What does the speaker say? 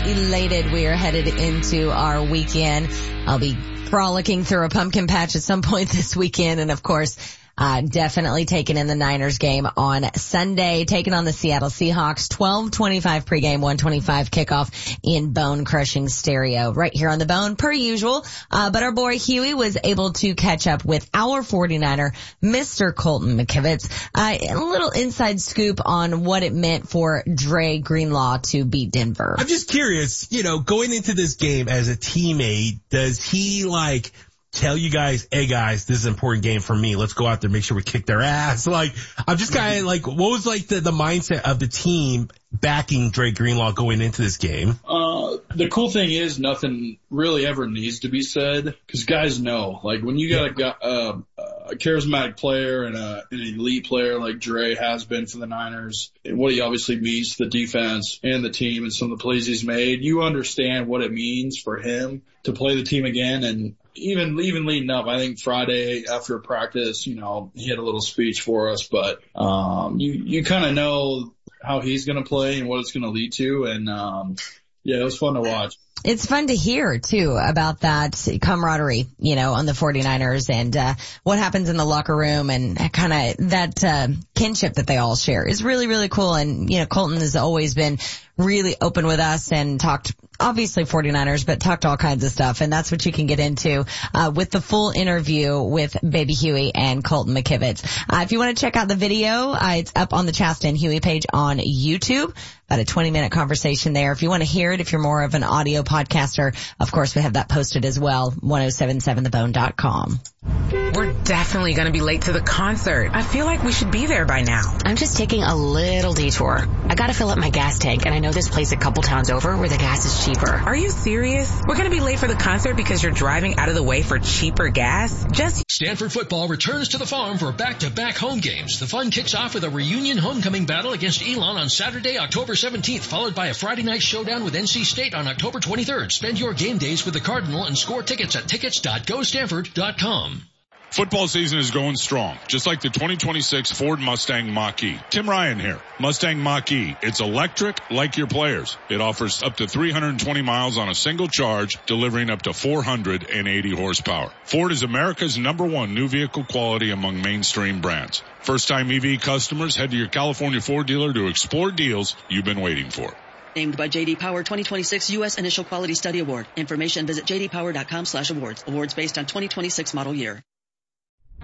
elated we are headed into our weekend. I'll be frolicking through a pumpkin patch at some point this weekend, and of course, definitely taking in the Niners game on Sunday, taking on the Seattle Seahawks, 12:25 pregame, 1:25 kickoff in bone-crushing stereo right here on the Bone, per usual. But our boy Huey was able to catch up with our 49er, Mr. Colton McKivitz. A little inside scoop on what it meant for Dre Greenlaw to beat Denver. I'm just curious, going into this game as a teammate, does he tell you guys, hey guys, this is an important game for me. Let's go out there, make sure we kick their ass. I'm just kind of what was the mindset of the team backing Dre Greenlaw going into this game? The cool thing is nothing really ever needs to be said because guys know, when you got a charismatic player and an elite player like Dre has been for the Niners, and what he obviously means to the defense and the team and some of the plays he's made, you understand what it means for him to play the team again. And even leading up, I think Friday after practice, he had a little speech for us, but you kind of know how he's going to play and what it's going to lead to. And it was fun to watch. It's fun to hear, too, about that camaraderie, on the 49ers and what happens in the locker room and kind of that kinship that they all share is really, really cool. And, Colton has always been really open with us and talked, obviously 49ers, but talked all kinds of stuff. And that's what you can get into with the full interview with Baby Huey and Colton McKivitz. If you want to check out the video, it's up on the Chastain Huey page on YouTube. About a 20-minute conversation there. If you want to hear it, if you're more of an audio podcaster, of course, we have that posted as well, 1077thebone.com. We're definitely going to be late to the concert. I feel like we should be there by now. I'm just taking a little detour. I got to fill up my gas tank, and I know this place a couple towns over where the gas is cheaper. Are you serious? We're going to be late for the concert because you're driving out of the way for cheaper gas? Stanford football returns to the farm for back-to-back home games. The fun kicks off with a reunion homecoming battle against Elon on Saturday, October 17th, followed by a Friday night showdown with NC State on October 23rd. Spend your game days with the Cardinal and score tickets at tickets.gostanford.com. Football season is going strong, just like the 2026 Ford Mustang Mach-E. Tim Ryan here. Mustang Mach-E. It's electric like your players. It offers up to 320 miles on a single charge, delivering up to 480 horsepower. Ford is America's #1 new vehicle quality among mainstream brands. First-time EV customers, head to your California Ford dealer to explore deals you've been waiting for. Named by J.D. Power 2026 U.S. Initial Quality Study Award. Information visit jdpower.com/awards. Awards based on 2026 model year.